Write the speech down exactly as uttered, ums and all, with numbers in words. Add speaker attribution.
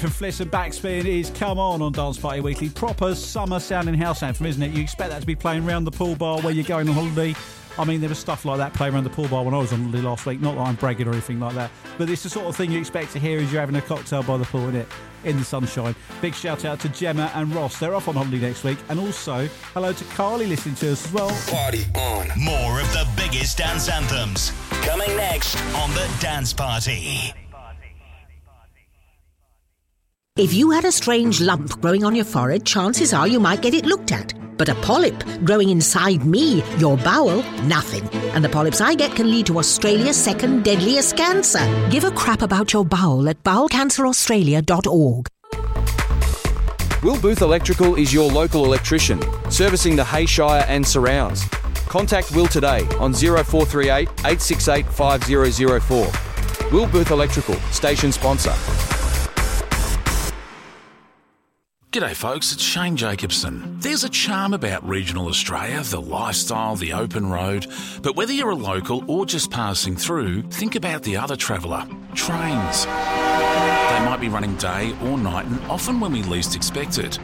Speaker 1: Fliss and Backspin is Come On on Dance Party Weekly. Proper summer sounding house anthem, isn't it? You expect that to be playing around the pool bar where you're going on holiday. I mean, there was stuff like that playing around the pool bar when I was on holiday last week. Not that I'm bragging or anything like that, but it's the sort of thing you expect to hear as you're having a cocktail by the pool, isn't it? In the sunshine. Big shout out to Gemma and Ross. They're off on holiday next week. And also, hello to Carly listening to us as well.
Speaker 2: Party on.
Speaker 3: More of the biggest dance anthems
Speaker 2: Coming next
Speaker 3: on The Dance Party.
Speaker 4: If you had a strange lump growing on your forehead, chances are you might get it looked at. But a polyp growing inside me, your bowel, nothing. And the polyps I get can lead to Australia's second deadliest cancer. Give a crap about your bowel at bowel cancer australia dot org.
Speaker 5: Will Booth Electrical is your local electrician, servicing the Hayshire and surrounds. Contact Will today on oh four three eight, eight six eight, five oh oh four. Will Booth Electrical, station sponsor.
Speaker 6: G'day folks, it's Shane Jacobson. There's a charm about regional Australia, the lifestyle, the open road. But whether you're a local or just passing through, think about the other traveller. Trains. They might be running day or night and often when we least expect it.